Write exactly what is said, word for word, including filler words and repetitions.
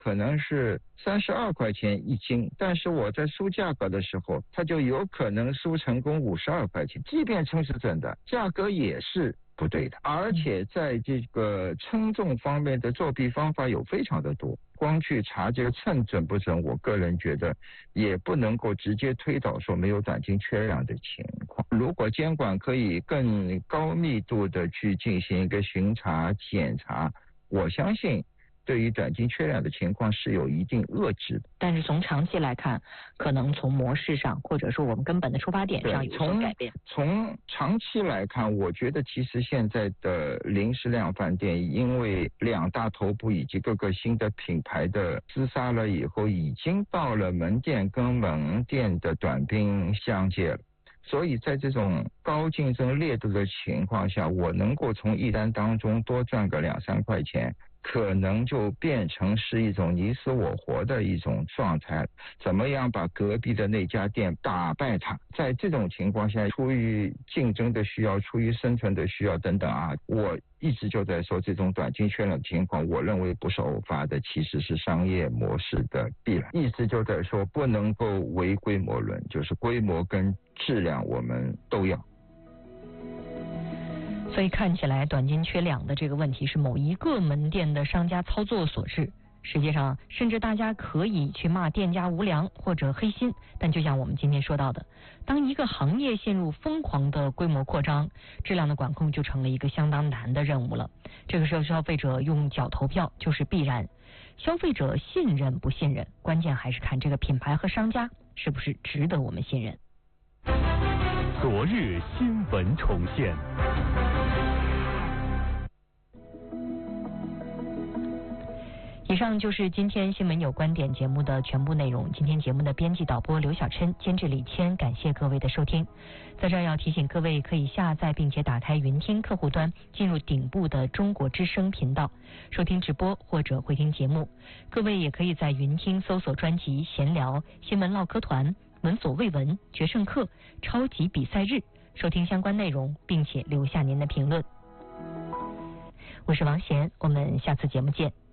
可能是三十二块钱一斤，但是我在输价格的时候，它就有可能输成功五十二块钱，即便称是真的，价格也是不对的。而且在这个称重方面的作弊方法有非常的多，光去查这个称准不准，我个人觉得也不能够直接推导说没有短斤缺两的情况。如果监管可以更高密度的去进行一个巡查检查，我相信对于短斤缺两的情况是有一定遏制的。 但是从长期来看，可能从模式上或者说我们根本的出发点上有所改变。 从长期来看，我觉得其实现在的零食量贩店因为两大头部以及各个新的品牌的厮杀了以后，已经到了门店跟门店的短兵相接了。所以在这种高竞争烈度的情况下，我能够从一单当中多赚个两三块钱，可能就变成是一种你死我活的一种状态。怎么样把隔壁的那家店打败它？在这种情况下，出于竞争的需要，出于生存的需要等等啊，我一直就在说这种短斤缺两的情况，我认为不是偶发的，其实是商业模式的必然。一直就在说不能够唯规模论，就是规模跟质量我们都要。 所以看起来短斤缺两的这个问题是某一个门店的商家操作所致。实际上，甚至大家可以去骂店家无良或者黑心，但就像我们今天说到的，当一个行业陷入疯狂的规模扩张，质量的管控就成了一个相当难的任务了。这个时候消费者用脚投票就是必然。消费者信任不信任，关键还是看这个品牌和商家是不是值得我们信任。 昨日新闻重现。 以上就是今天新闻有观点节目的全部内容。今天节目的编辑导播刘小琛，监制李谦，感谢各位的收听。在这儿要提醒各位，可以下载并且打开云听客户端，进入顶部的中国之声频道，收听直播或者回听节目。各位也可以在云听搜索专辑闲聊、新闻唠嗑团、闻所未闻、决胜课、超级比赛日，收听相关内容，并且留下您的评论。我是王贤，我们下次节目见。